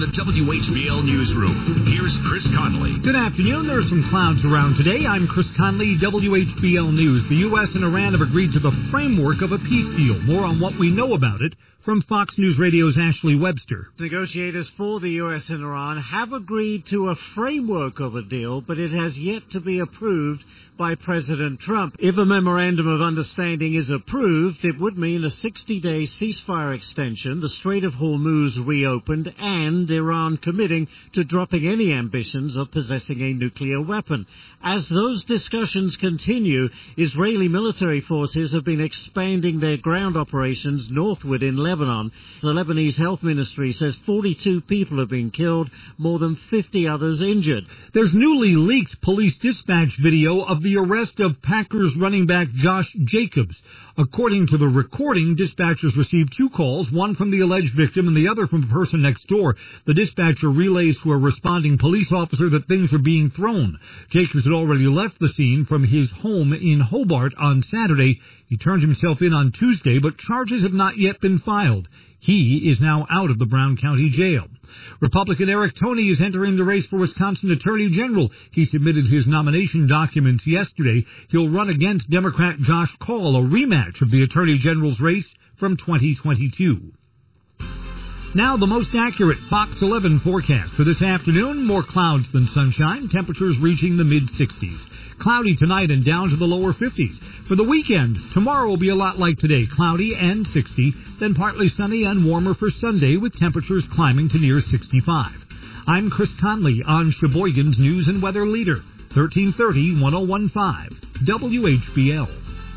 the WHBL Newsroom, here's Chris Conley. Good afternoon. There are some clouds around today. I'm Chris Conley, WHBL News. The U.S. and Iran have agreed to the framework of a peace deal. More on what we know about it from Fox News Radio's Ashley Webster. Negotiators for the U.S. and Iran have agreed to a framework of a deal, but it has yet to be approved by President Trump. If a memorandum of understanding is approved, it would mean a 60-day ceasefire extension, the Strait of Hormuz reopened, and Iran committing to dropping any ambitions of possessing a nuclear weapon. As those discussions continue, Israeli military forces have been expanding their ground operations northward in Lebanon. The Lebanese Health Ministry says 42 people have been killed, more than 50 others injured. There's newly leaked police dispatch video of the arrest of Packers running back Josh Jacobs. According to the recording, dispatchers received 2 calls, one from the alleged victim and the other from a person next door. The dispatcher relays to a responding police officer that things are being thrown. Jacobs had already left the scene from his home in Hobart on Saturday. He turned himself in on Tuesday, but charges have not yet been filed. He is now out of the Brown County Jail. Republican Eric Toney is entering the race for Wisconsin Attorney General. He submitted his nomination documents yesterday. He'll run against Democrat Josh Kaul, a rematch of the Attorney General's race from 2022. Now the most accurate Fox 11 forecast for this afternoon. More clouds than sunshine. Temperatures reaching the mid-60s. Cloudy tonight and down to the lower 50s. For the weekend, tomorrow will be a lot like today. Cloudy and 60. Then partly sunny and warmer for Sunday with temperatures climbing to near 65. I'm Chris Conley on Sheboygan's News and Weather Leader. 1330-1015. WHBL.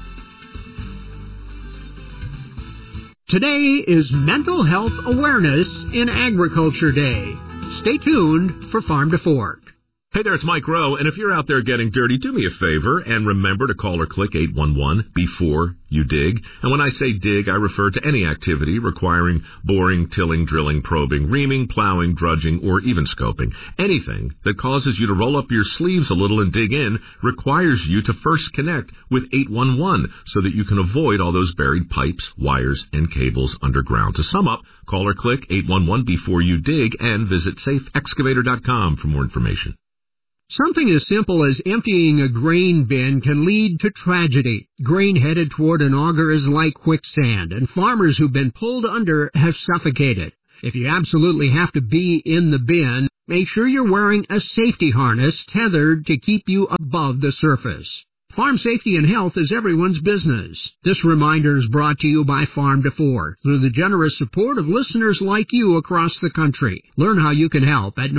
Today is Mental Health Awareness in Agriculture Day. Stay tuned for Farm to Fork. Hey there, it's Mike Rowe, and if you're out there getting dirty, do me a favor and remember to call or click 811 before you dig. And when I say dig, I refer to any activity requiring boring, tilling, drilling, probing, reaming, plowing, drudging, or even scoping. Anything that causes you to roll up your sleeves a little and dig in requires you to first connect with 811 so that you can avoid all those buried pipes, wires, and cables underground. To sum up, call or click 811 before you dig and visit safeexcavator.com for more information. Something as simple as emptying a grain bin can lead to tragedy. Grain headed toward an auger is like quicksand, and farmers who've been pulled under have suffocated. If you absolutely have to be in the bin, make sure you're wearing a safety harness tethered to keep you above the surface. Farm safety and health is everyone's business. This reminder is brought to you by Farm to Fork through the generous support of listeners like you across the country. Learn how you can help at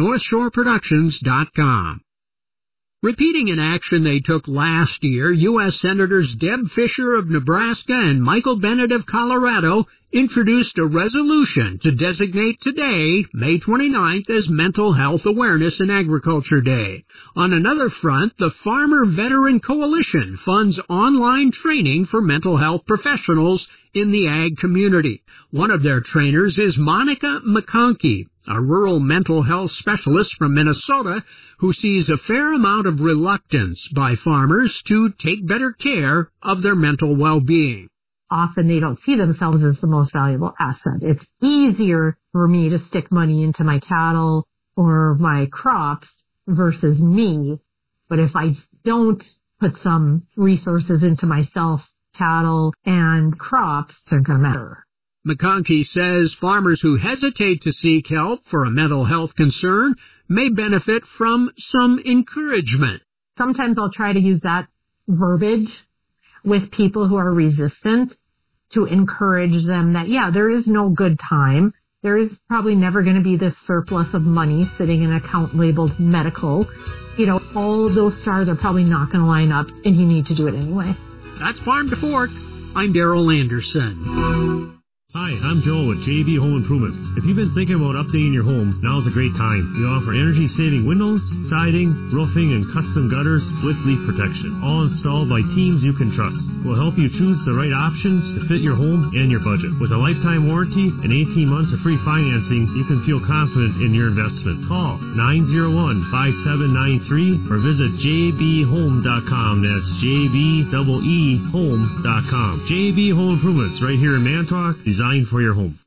NorthshoreProductions.com. Repeating an action they took last year, U.S. Senators Deb Fischer of Nebraska and Michael Bennet of Colorado introduced a resolution to designate today, May 29th, as Mental Health Awareness in Agriculture Day. On another front, the Farmer Veteran Coalition funds online training for mental health professionals in the ag community. One of their trainers is Monica McConkey, a rural mental health specialist from Minnesota who sees a fair amount of reluctance by farmers to take better care of their mental well-being. Often they don't see themselves as the most valuable asset. It's easier for me to stick money into my cattle or my crops versus me. But if I don't put some resources into myself, cattle and crops, they're going to matter. McConkey says farmers who hesitate to seek help for a mental health concern may benefit from some encouragement. Sometimes I'll try to use that verbiage with people who are resistant to encourage them that, yeah, there is no good time. There is probably never going to be this surplus of money sitting in an account labeled medical. You know, all those stars are probably not going to line up, and you need to do it anyway. That's Farm to Fork. I'm Darrell Anderson. Hi, I'm Joel with JB Home Improvement. If you've been thinking about updating your home, now's a great time. We offer energy-saving windows, siding, roofing, and custom gutters with leak protection, all installed by teams you can trust. We'll help you choose the right options to fit your home and your budget. With a lifetime warranty and 18 months of free financing, you can feel confident in your investment. Call 901-5793 or visit jbhome.com. That's jbhome.com. JB Home Improvements right here in Manitowoc, designed for your home.